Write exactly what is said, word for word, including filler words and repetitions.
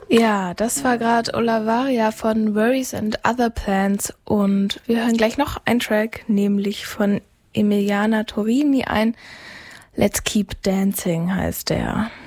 Ja, das war gerade Olavaria von Worries and Other Plans und wir hören gleich noch einen Track, nämlich von Emiliana Torini ein. Let's Keep Dancing heißt der.